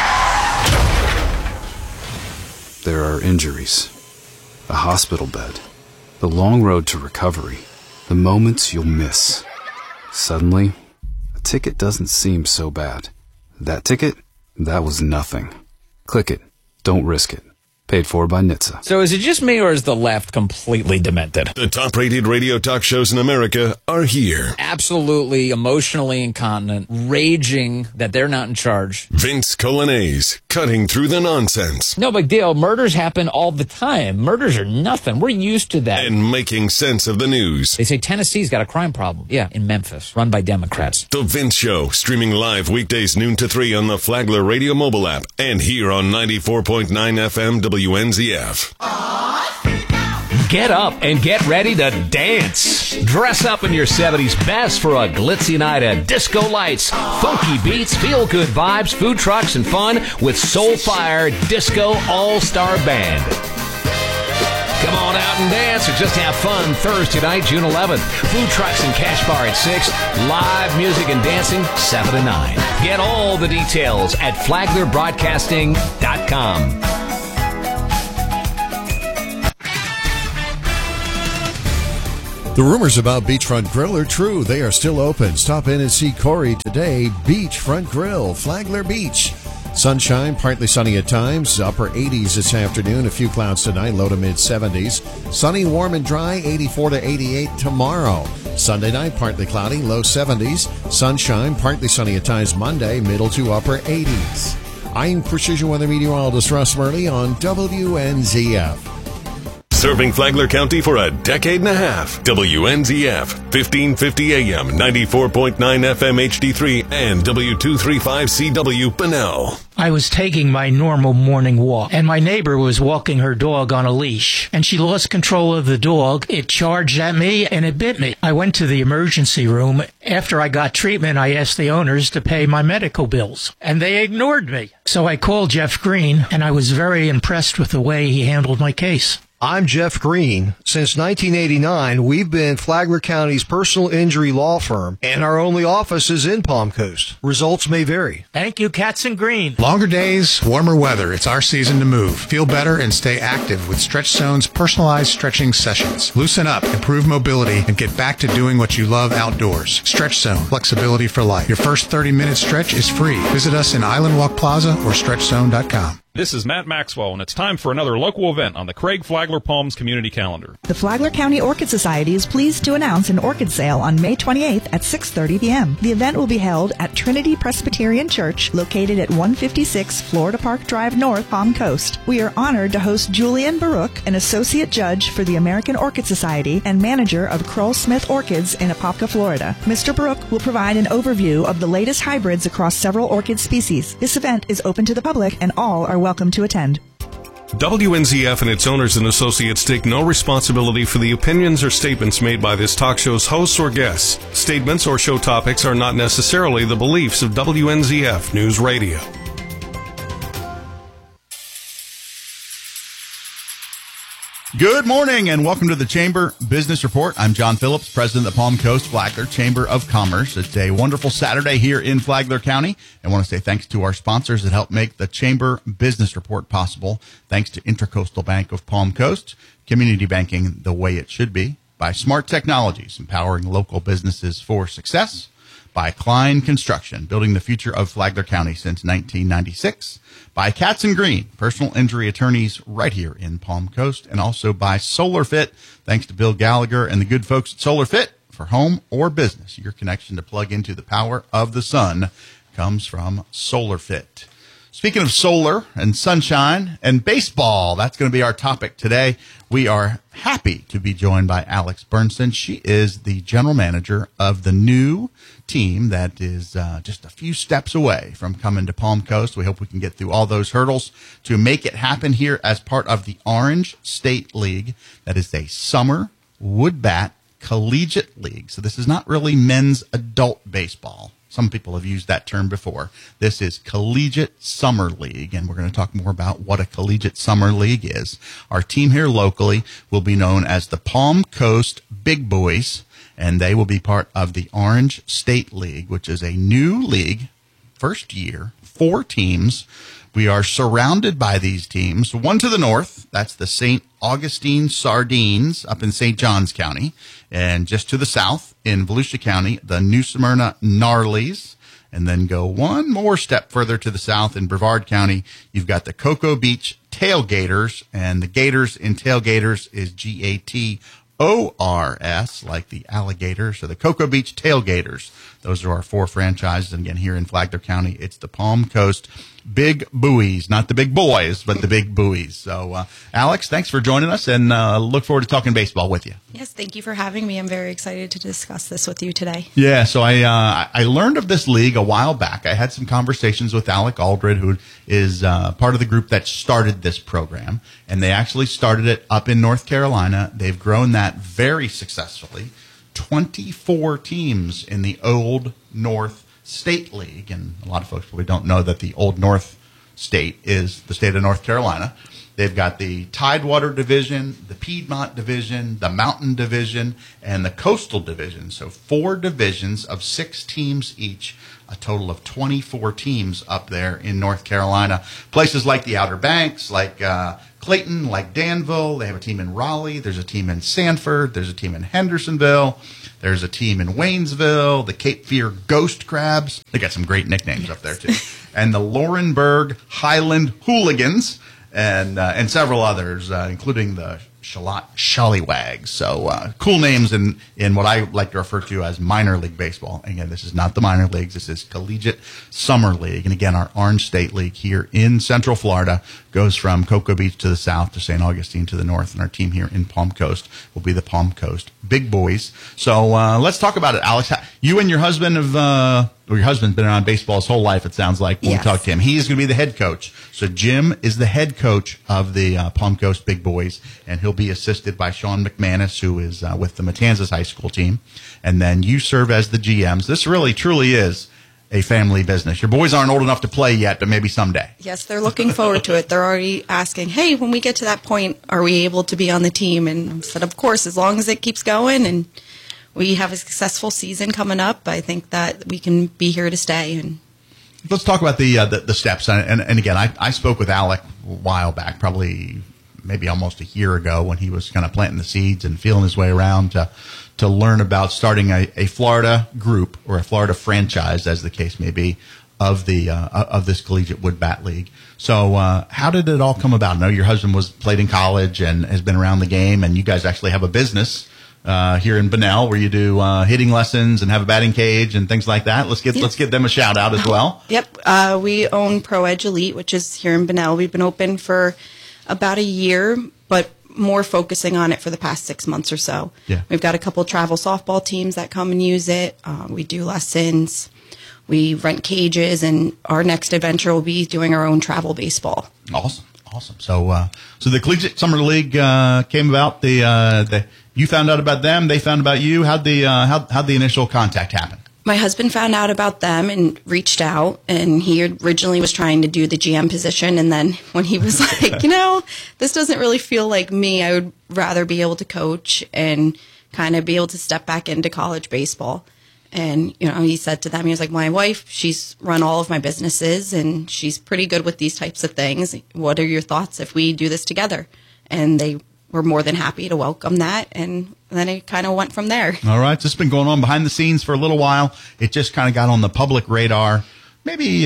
There are injuries, a hospital bed, the long road to recovery, the moments you'll miss. Suddenly, a ticket doesn't seem so bad. That ticket? That was nothing. Click it. Don't risk it. Paid for by NHTSA. So is it just me, or is the left completely demented? The top-rated radio talk shows in America are here. Absolutely emotionally incontinent, raging that they're not in charge. Vince Colanese, cutting through the nonsense. No big deal. Murders happen all the time. Murders are nothing. We're used to that. And making sense of the news. They say Tennessee's got a crime problem. Yeah, in Memphis, run by Democrats. The Vince Show, streaming live weekdays noon to 3 on the Flagler Radio mobile app and here on 94.9 FM WNZF. Get up and get ready to dance. Dress up in your 70s best for a glitzy night of disco lights, funky beats, feel-good vibes, food trucks, and fun with Soulfire Disco All-Star Band. Come on out and dance or just have fun Thursday night, June 11th. Food trucks and cash bar at 6. Live music and dancing 7 to 9. Get all the details at flaglerbroadcasting.com. The rumors about Beachfront Grill are true. They are still open. Stop in and see Corey today. Beachfront Grill, Flagler Beach. Sunshine, partly sunny at times. Upper 80s this afternoon. A few clouds tonight, low to mid 70s. Sunny, warm and dry, 84 to 88 tomorrow. Sunday night, partly cloudy, low 70s. Sunshine, partly sunny at times Monday, middle to upper 80s. I'm Precision Weather Meteorologist Russ Murley on WNZF. Serving Flagler County for a decade and a half. WNZF, 1550 AM, 94.9 FM HD3, and W235CW Bunnell. I was taking my normal morning walk, and my neighbor was walking her dog on a leash, and she lost control of the dog. It charged at me, and it bit me. I went to the emergency room. After I got treatment, I asked the owners to pay my medical bills, and they ignored me. So I called Jeff Green, and I was very impressed with the way he handled my case. I'm Jeff Green. Since 1989, we've been Flagler County's personal injury law firm, and our only office is in Palm Coast. Results may vary. Thank you, Katzen Green. Longer days, warmer weather. It's our season to move. Feel better and stay active with Stretch Zone's personalized stretching sessions. Loosen up, improve mobility, and get back to doing what you love outdoors. Stretch Zone, flexibility for life. Your first 30-minute stretch is free. Visit us in Island Walk Plaza or stretchzone.com. This is Matt Maxwell, and it's time for another local event on the Craig Flagler Palms community calendar. The Flagler County Orchid Society is pleased to announce an orchid sale on May 28th at 6:30 p.m. The event will be held at Trinity Presbyterian Church, located at 156 Florida Park Drive North, Palm Coast. We are honored to host Julian Baruch, an associate judge for the American Orchid Society and manager of Kroll Smith Orchids in Apopka, Florida. Mr. Baruch will provide an overview of the latest hybrids across several orchid species. This event is open to the public, and all are welcome to attend. WNZF and its owners and associates take no responsibility for the opinions or statements made by this talk show's hosts or guests. Statements or show topics are not necessarily the beliefs of WNZF News Radio. Good morning and welcome to the Chamber Business Report. I'm John Phillips, president of the Palm Coast Flagler Chamber of Commerce. It's a wonderful Saturday here in Flagler County. I want to say thanks to our sponsors that help make the Chamber Business Report possible. Thanks to Intracoastal Bank of Palm Coast, community banking the way it should be. By Smart Technologies, empowering local businesses for success. By Klein Construction, building the future of Flagler County since 1996. By Katzen Green, personal injury attorneys right here in Palm Coast. And also by SolarFit, thanks to Bill Gallagher and the good folks at SolarFit. For home or business, your connection to plug into the power of the sun comes from SolarFit. Speaking of solar and sunshine and baseball, that's going to be our topic today. We are happy to be joined by Alex Bernstein. She is the general manager of the new team that is just a few steps away from coming to Palm Coast. We hope we can get through all those hurdles to make it happen here as part of the Orange State League. That is a summer wood bat collegiate league. So this is not really men's adult baseball. Some people have used that term before. This is Collegiate Summer League, and we're going to talk more about what a Collegiate Summer League is. Our team here locally will be known as the Palm Coast Big Boys, and they will be part of the Orange State League, which is a new league, first year, 4 teams, We are surrounded by these teams. One to the north, that's the St. Augustine Sardines up in St. Johns County. And just to the south in Volusia County, the New Smyrna Gnarlies. And then go one more step further to the south in Brevard County. You've got the Cocoa Beach Tailgaters, and the Gators in Tailgaters is Gators, like the alligator. So the Cocoa Beach Tailgaters. Those are our 4 franchises. And again, here in Flagler County, it's the Palm Coast Big Buoys, not the big boys, but the Big Buoys. So, Alex, thanks for joining us, and look forward to talking baseball with you. Yes, thank you for having me. I'm very excited to discuss this with you today. Yeah, so I learned of this league a while back. I had some conversations with Alec Aldred, who is part of the group that started this program, and they actually started it up in North Carolina. They've grown that very successfully. 24 teams in the Old North State League, and a lot of folks probably don't know that the Old North State is the state of North Carolina. They've got the Tidewater Division, the Piedmont Division, the Mountain Division, and the Coastal Division. So 4 divisions of 6 teams each, a total of 24 teams up there in North Carolina. Places like the Outer Banks, like Clayton, like Danville. They have a team in Raleigh. There's a team in Sanford. There's a team in Hendersonville. There's a team in Waynesville. The Cape Fear Ghost Crabs. They got some great nicknames up there, too. And the Laurenburg Highland Hooligans. And several others, including the Shallywags. So cool names in what I like to refer to as minor league baseball. Again, this is not the minor leagues. This is Collegiate Summer League. And again, our Orange State League here in Central Florida goes from Cocoa Beach to the south to St. Augustine to the north. And our team here in Palm Coast will be the Palm Coast Big Boys. So let's talk about it, Alex. You and your husband your husband's been around baseball his whole life, it sounds like, when we talk to him. He is going to be the head coach. So Jim is the head coach of the Palm Coast Big Boys, and he'll be assisted by Sean McManus, who is with the Matanzas High School team. And then you serve as the GMs. This really, truly is a family business. Your boys aren't old enough to play yet, but maybe someday. Yes, they're looking forward to it. They're already asking, hey, when we get to that point, are we able to be on the team? And I said, of course, as long as it keeps going and we have a successful season coming up, I think that we can be here to stay. And let's talk about the steps. And again, I spoke with Alec a while back, probably maybe almost a year ago, when he was kind of planting the seeds and feeling his way around to learn about starting a Florida group or a Florida franchise, as the case may be, of this Collegiate Wood Bat League. So how did it all come about? I know your husband played in college and has been around the game, and you guys actually have a business here in Bunnell where you do hitting lessons and have a batting cage and things like that. Let's give them a shout out as well. Yep. We own Pro Edge Elite, which is here in Bunnell. We've been open for about a year, but more focusing on it for the past 6 months or so. Yeah. We've got a couple travel softball teams that come and use it. We do lessons. We rent cages, and our next adventure will be doing our own travel baseball. Awesome. So the Collegiate Summer League came about. You found out about them. They found about you. How'd the initial contact happen? My husband found out about them and reached out, and he originally was trying to do the GM position. And then when he was like, this doesn't really feel like me, I would rather be able to coach and kind of be able to step back into college baseball. And, he said to them, he was like, my wife, she's run all of my businesses and she's pretty good with these types of things. What are your thoughts if we do this together? And they were more than happy to welcome that. And then it kind of went from there. All right. So it's been going on behind the scenes for a little while. It just kind of got on the public radar maybe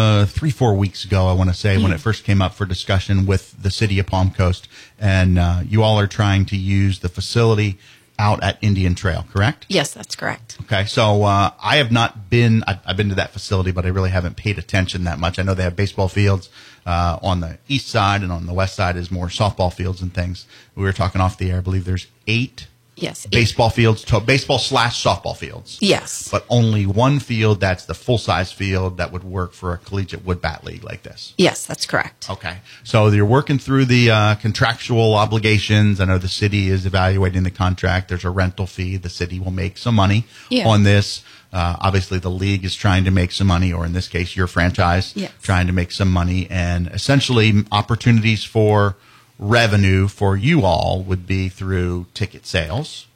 3-4 weeks ago, I want to say, when it first came up for discussion with the city of Palm Coast. And you all are trying to use the facility out at Indian Trail, correct? Yes, that's correct. Okay, so I have not been, I've been to that facility, but I really haven't paid attention that much. I know they have baseball fields on the east side, and on the west side is more softball fields and things. We were talking off the air, I believe there's 8 baseball fields, baseball/softball fields. Yes. But only one field that's the full-size field that would work for a collegiate wood bat league like this. Yes, that's correct. Okay. So you're working through the contractual obligations. I know the city is evaluating the contract. There's a rental fee. The city will make some money on this. Obviously, the league is trying to make some money, or in this case, your franchise trying to make some money. And essentially, opportunities for revenue for you all would be through ticket sales,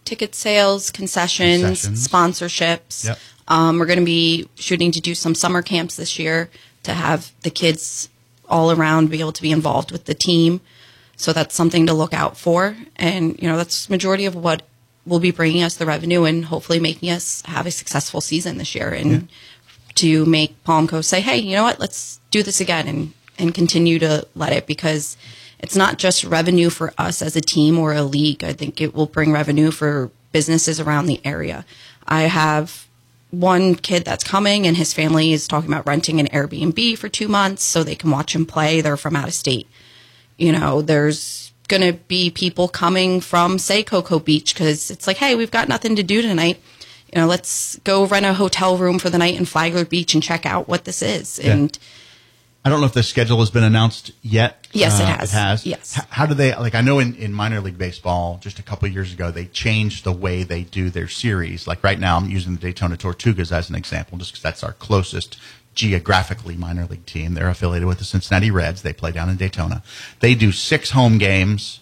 concessions, sponsorships. Yep. We're going to be shooting to do some summer camps this year to have the kids all around be able to be involved with the team. So that's something to look out for. And, that's majority of what will be bringing us the revenue and hopefully making us have a successful season this year. And to make Palm Coast say, hey, you know what, let's do this again and continue to let it, because it's not just revenue for us as a team or a league. I think it will bring revenue for businesses around the area. I have one kid that's coming, and his family is talking about renting an Airbnb for 2 months so they can watch him play. They're from out of state. There's going to be people coming from, say, Cocoa Beach, because it's like, hey, we've got nothing to do tonight. Let's go rent a hotel room for the night in Flagler Beach and check out what this is. Yeah. And I don't know if the schedule has been announced yet. Yes, it has. It has. Yes. How do they, I know in minor league baseball, just a couple of years ago, they changed the way they do their series. Like right now, I'm using the Daytona Tortugas as an example, just because that's our closest geographically minor league team. They're affiliated with the Cincinnati Reds. They play down in Daytona. They do 6 home games,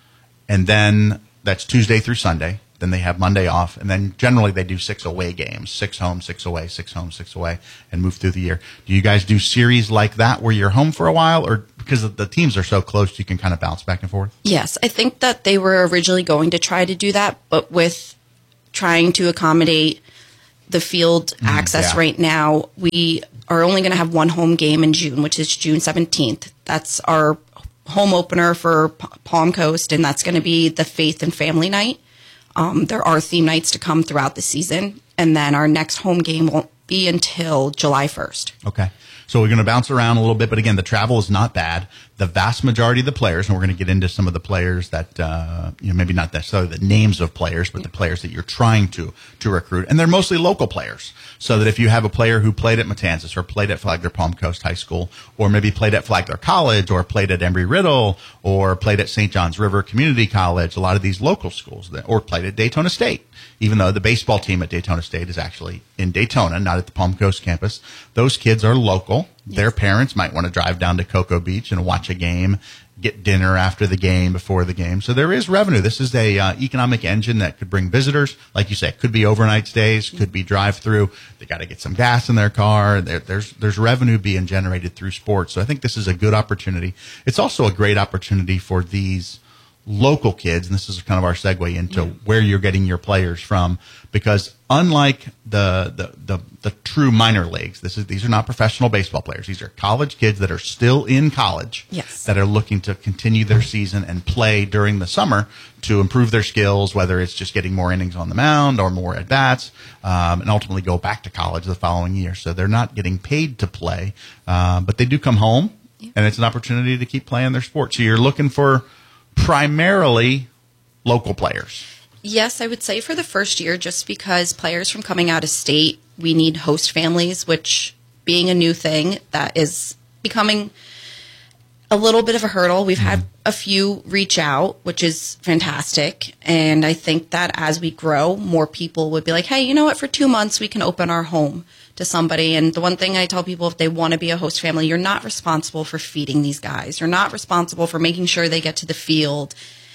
and then that's Tuesday through Sunday. Then they have Monday off, and then generally they do 6 away games, 6 home, 6 away, 6 home, 6 away, and move through the year. Do you guys do series like that where you're home for a while, or because the teams are so close you can kind of bounce back and forth? Yes, I think that they were originally going to try to do that, but with trying to accommodate the field access right now, we are only going to have 1 home game in June, which is June 17th. That's our home opener for Palm Coast, and that's going to be the Faith and Family Night. There are theme nights to come throughout the season, and then our next home game won't be until July 1st. Okay. So we're going to bounce around a little bit, but again, the travel is not bad. The vast majority of the players, and we're going to get into some of the players that, maybe not necessarily the names of players, but the players that you're trying to recruit. And they're mostly local players. So that if you have a player who played at Matanzas or played at Flagler Palm Coast High School, or maybe played at Flagler College, or played at Embry-Riddle, or played at St. John's River Community College, a lot of these local schools, or played at Daytona State, even though the baseball team at Daytona State is actually in Daytona, not at the Palm Coast campus. Those kids are local. Yes. Their parents might want to drive down to Cocoa Beach and watch a game, get dinner after the game, before the game. So there is revenue. This is a economic engine that could bring visitors. Like you say, it could be overnight stays, could be drive-through. They got to get some gas in their car. There's revenue being generated through sports. So I think this is a good opportunity. It's also a great opportunity for these local kids, and this is kind of our segue into where you're getting your players from, because unlike the true minor leagues, these are not professional baseball players. These are college kids that are still in college, that are looking to continue their season and play during the summer to improve their skills, whether it's just getting more innings on the mound or more at-bats, and ultimately go back to college the following year. So they're not getting paid to play, but they do come home, and it's an opportunity to keep playing their sport. So you're looking for primarily local players. Yes, I would say for the first year, just because players from coming out of state, we need host families, which being a new thing, that is becoming a little bit of a hurdle. We've had a few reach out, which is fantastic. And I think that as we grow, more people would be like, hey, you know what, for 2 months we can open our home to somebody. And the one thing I tell people, if they want to be a host family, you're not responsible for feeding these guys. You're not responsible for making sure they get to the field.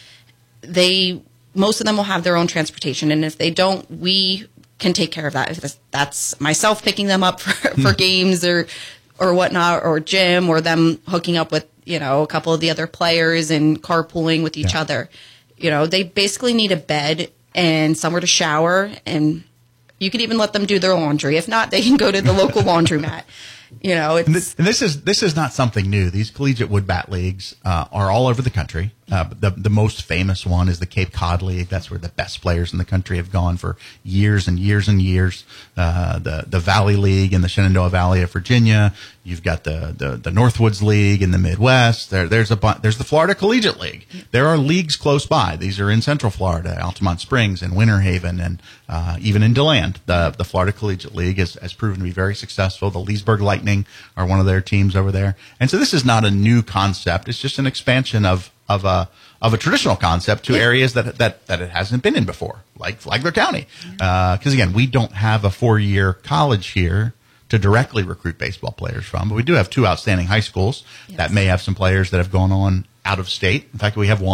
Most of them will have their own transportation. And if they don't, we can take care of that. If that's myself picking them up for games or whatnot, or gym, or them hooking up with, a couple of the other players and carpooling with each other. They basically need a bed and somewhere to shower, and you could even let them do their laundry. If not, they can go to the local laundromat. This is not something new. These collegiate wood bat leagues are all over the country. The most famous one is the Cape Cod League. That's where the best players in the country have gone for years and years and years. The Valley League in the Shenandoah Valley of Virginia. You've got the Northwoods League in the Midwest. There's the Florida Collegiate League. There are leagues close by. These are in Central Florida, Altamont Springs and Winter Haven, and even in DeLand. The Florida Collegiate League has proven to be very successful. The Leesburg Lightning are one of their teams over there. And so this is not a new concept. It's just an expansion of a traditional concept to areas that it hasn't been in before, like Flagler County. Because again, we don't have a 4-year college here to directly recruit baseball players from, but we do have 2 outstanding high schools that may have some players that have gone on out of state. In fact, we have one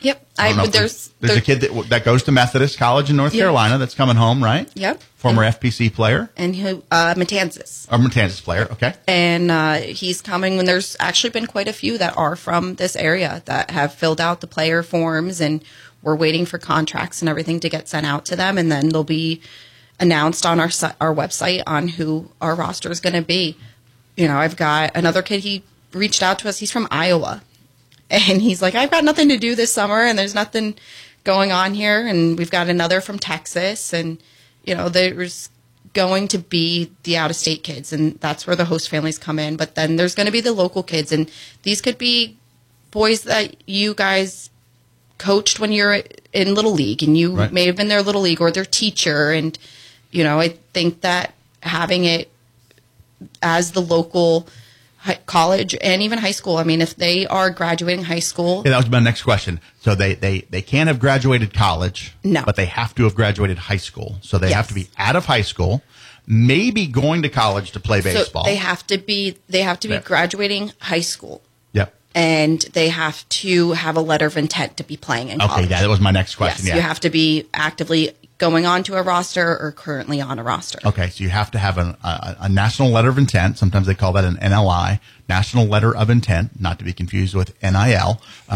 Yep. There's a kid that goes to Methodist College in North Carolina that's coming home, right? Yep. Former FPC player. And Matanzas. A Matanzas player, okay. And he's coming, and there's actually been quite a few that are from this area that have filled out the player forms, and we're waiting for contracts and everything to get sent out to them, and then they'll be announced on our website on who our roster is going to be. You know, I've got another kid, he reached out to us, he's from Iowa. And he's like, I've got nothing to do this summer, and there's nothing going on here. And we've got another from Texas. And, you know, there's going to be the out-of-state kids, and that's where the host families come in. But then there's going to be the local kids. And these could be boys that you guys coached when you're in Little League, and you may have been their Little League or their teacher. And, you know, I think that having it as the local college and even high school. I mean, if they are graduating high school. Yeah, that was my next question. So they can't have graduated college, no, but they have to have graduated high school. So they have to be out of high school, maybe going to college to play baseball. So they have to be graduating high school. Yep. And they have to have a letter of intent to be playing in college. Okay, that was my next question. Yes, you have to be actively going on to a roster or currently on a roster. Okay, so you have to have a national letter of intent. Sometimes they call that an NLI, National Letter of Intent, not to be confused with NIL,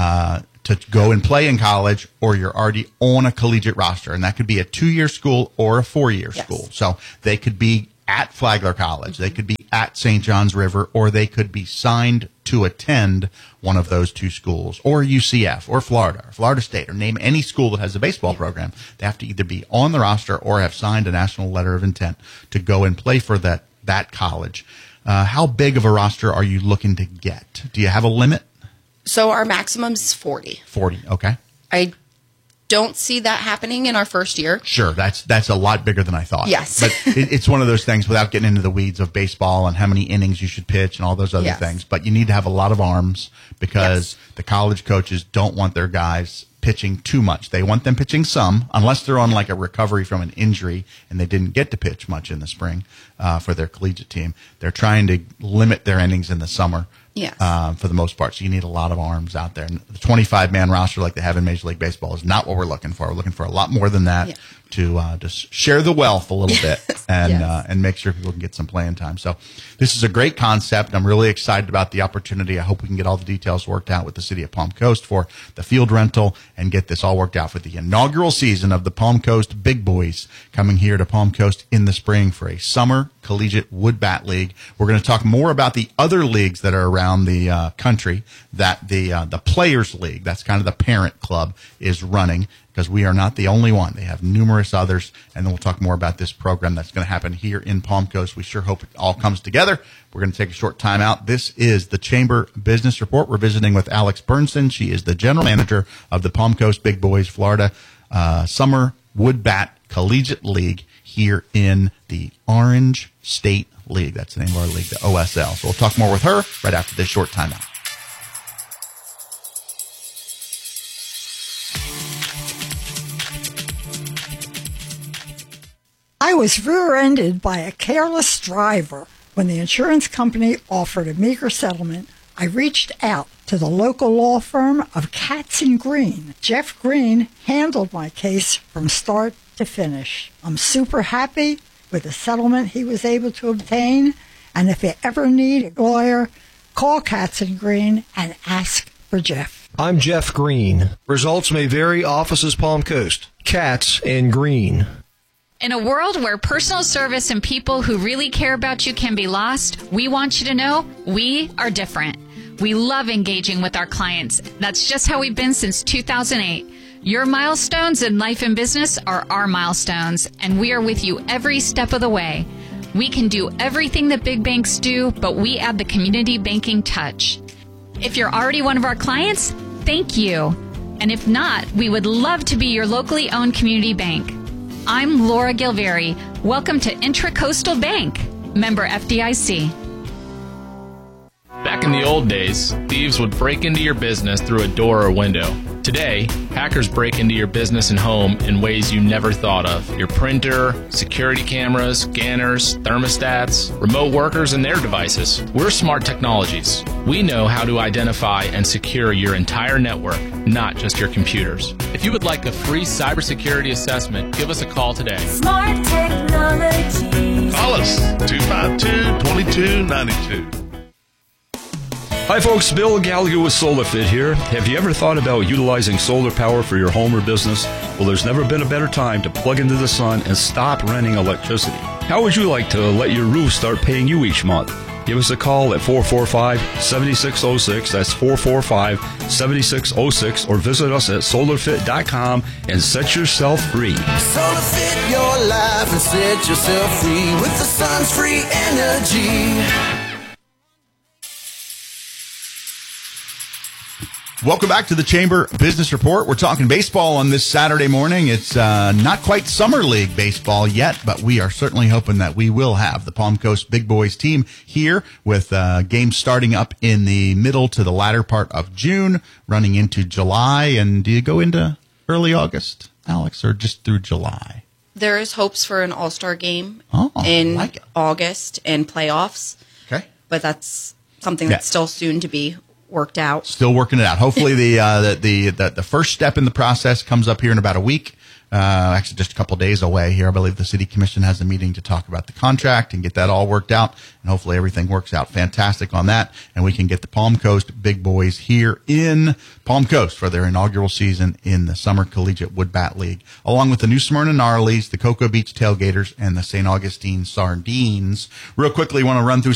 to go and play in college, or you're already on a collegiate roster. And that could be a 2-year school or a 4-year school. So they could be at Flagler College, they could be at St. John's River, or they could be signed to attend one of those two schools, or UCF, or Florida, or Florida State, or name any school that has a baseball program. They have to either be on the roster or have signed a national letter of intent to go and play for that college. How big of a roster are you looking to get? Do you have a limit? So our maximum is 40. 40, okay. I don't see that happening in our first year. Sure, that's a lot bigger than I thought. Yes. But it's one of those things without getting into the weeds of baseball and how many innings you should pitch and all those other things. But you need to have a lot of arms because the college coaches don't want their guys pitching too much. They want them pitching some, unless they're on like a recovery from an injury and they didn't get to pitch much in the spring for their collegiate team. They're trying to limit their innings in the summer. Yes. For the most part. So you need a lot of arms out there. And the 25-man roster like they have in Major League Baseball is not what we're looking for. We're looking for a lot more than that to just share the wealth a little bit and make sure people can get some playing time. So this is a great concept. I'm really excited about the opportunity. I hope we can get all the details worked out with the city of Palm Coast for the field rental and get this all worked out for the inaugural season of the Palm Coast Big Boys coming here to Palm Coast in the spring for a summer collegiate wood bat league. We're going to talk more about the other leagues that are around the country that the Players League, that's kind of the parent club, is running, because we are not the only one. They have numerous others, and then we'll talk more about this program that's going to happen here in Palm Coast. We sure hope it all comes together. We're going to take a short time out. This is the Chamber Business Report. We're visiting with Alex Bernson. She is the general manager of the Palm Coast Big Boys Florida Summer Wood Bat Collegiate League here in the Orange State League. That's the name of our league, the OSL. So we'll talk more with her right after this short timeout. I was rear-ended by a careless driver. When the insurance company offered a meager settlement, I reached out to the local law firm of Katz & Green. Jeff Green handled my case from start to finish. I'm super happy with the settlement he was able to obtain, and if you ever need a lawyer, call Katz & Green and ask for Jeff. I'm Jeff Green. Results may vary. Offices Palm Coast. Katz & Green. In a world where personal service and people who really care about you can be lost, we want you to know we are different. We love engaging with our clients. That's just how we've been since 2008. Your milestones in life and business are our milestones, and we are with you every step of the way. We can do everything that big banks do, but we add the community banking touch. If you're already one of our clients, thank you. And if not, we would love to be your locally owned community bank. I'm Laura Gilveri. Welcome to Intracoastal Bank, member FDIC. Back in the old days, thieves would break into your business through a door or window. Today, hackers break into your business and home in ways you never thought of. Your printer, security cameras, scanners, thermostats, remote workers, and their devices. We're Smart Technologies. We know how to identify and secure your entire network, not just your computers. If you would like a free cybersecurity assessment, give us a call today. Smart Technologies. Call us 252-2292. Hi folks, Bill Gallagher with SolarFit here. Have you ever thought about utilizing solar power for your home or business? Well, there's never been a better time to plug into the sun and stop renting electricity. How would you like to let your roof start paying you each month? Give us a call at 445-7606. That's 445-7606. Or visit us at solarfit.com and set yourself free. SolarFit your life and set yourself free with the sun's free energy. Welcome back to the Chamber Business Report. We're talking baseball on this Saturday morning. It's not quite Summer League baseball yet, but we are certainly hoping that we will have the Palm Coast Big Boys team here with games starting up in the middle to the latter part of June, running into July. And do you go into early August, Alex, or just through July? There is hopes for an all-star game in August and playoffs. Okay. But that's something that's still soon to be worked out. Still working it out. Hopefully the first step in the process comes up here in about a week. Actually, just a couple days away here. I believe the City Commission has a meeting to talk about the contract and get that all worked out. And hopefully everything works out fantastic on that. And we can get the Palm Coast Big Boys here in Palm Coast for their inaugural season in the Summer Collegiate Wood Bat League, along with the New Smyrna Gnarlies, the Cocoa Beach Tailgaters, and the St. Augustine Sardines. Real quickly, want to run through